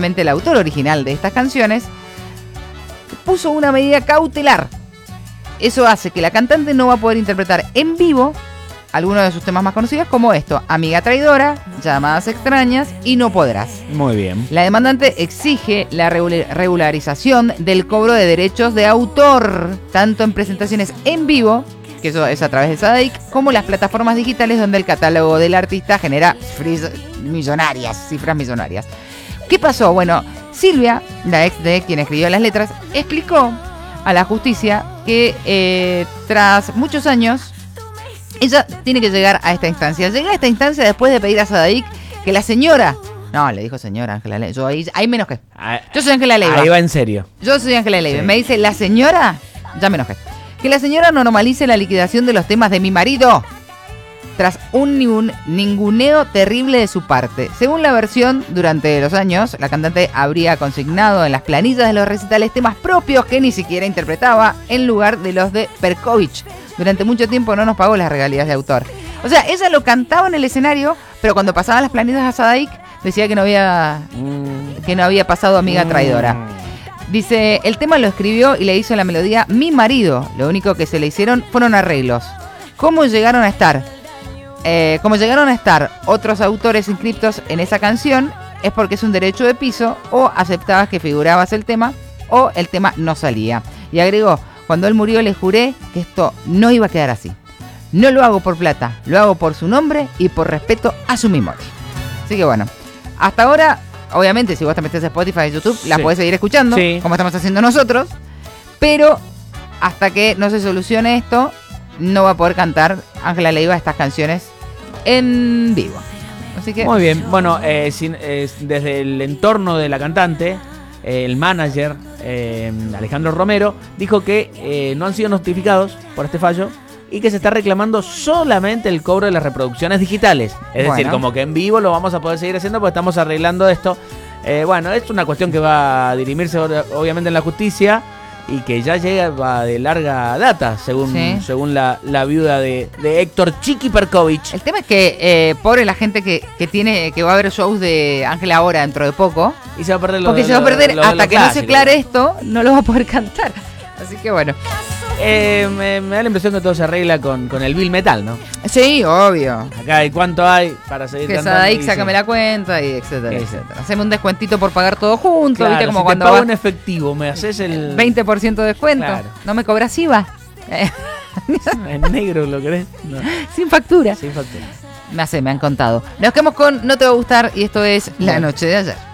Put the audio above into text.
supuestamente el autor original de estas canciones, puso una medida cautelar. Eso hace que la cantante no va a poder interpretar en vivo algunos de sus temas más conocidos, como esto: Amiga Traidora, Llamadas Extrañas y No Podrás. Muy bien. La demandante exige la regularización del cobro de derechos de autor, tanto en presentaciones en vivo, que eso es a través de Sadaic, como las plataformas digitales donde el catálogo del artista genera cifras millonarias. ¿Qué pasó? Bueno, Silvia, la ex de quien escribió las letras, explicó a la justicia que tras muchos años ella tiene que llegar a esta instancia. Llega a esta instancia después de pedir a Sadaic que la señora... No, le dijo señora Ángela Leiva. Yo ahí me enojé. Yo soy Ángela Leiva. Ahí va en serio. Yo soy Ángela Leiva. Sí. Me dice la señora... Ya me enojé. Que la señora normalice la liquidación de los temas de mi marido tras un ninguneo terrible de su parte. Según la versión, durante los años, la cantante habría consignado en las planillas de los recitales temas propios que ni siquiera interpretaba en lugar de los de Perkovich. Durante mucho tiempo no nos pagó las regalías de autor. O sea, ella lo cantaba en el escenario, pero cuando pasaban las planillas a Sadaic decía que no había pasado Amiga Traidora. Dice, el tema lo escribió y le hizo la melodía mi marido. Lo único que se le hicieron fueron arreglos. ¿Cómo llegaron a estar otros autores inscriptos en esa canción? Es porque es un derecho de piso, o aceptabas que figurabas el tema, o el tema no salía. Y agregó, cuando él murió le juré que esto no iba a quedar así. No lo hago por plata, lo hago por su nombre y por respeto a su memoria. Así que bueno, hasta ahora, obviamente, si vos te metés a Spotify y YouTube, la podés seguir escuchando, como estamos haciendo nosotros, pero hasta que no se solucione esto, no va a poder cantar Ángela Leiva estas canciones en vivo. Así que... Muy bien. Bueno, desde el entorno de la cantante, el manager Alejandro Romero dijo que no han sido notificados por este fallo y que se está reclamando solamente el cobro de las reproducciones digitales. Es decir, como que en vivo lo vamos a poder seguir haciendo porque estamos arreglando esto. Bueno, es una cuestión que va a dirimirse obviamente en la justicia y que ya llega de larga data, según la viuda de Héctor Chiqui Perkovich. El tema es que pobre la gente que va a ver shows de Ángela ahora dentro de poco. Y se va a perder porque se va a perder hasta que no se aclare esto, no lo va a poder cantar. Así que bueno. Me da la impresión que todo se arregla con el Bill Metal, ¿no? Sí, obvio. Acá, ¿y cuánto hay para seguir que cantando? Sadaic, sácame la cuenta, y etcétera. Haceme un descuentito por pagar todo junto. Claro, ¿viste? Como si cuando te pago en efectivo, me haces el 20% de descuento. Claro. ¿No me cobras IVA? En negro, ¿lo querés? No. Sin factura. Sin factura. Me han contado. Nos quedamos con No Te Va a Gustar y esto es La Noche de Ayer.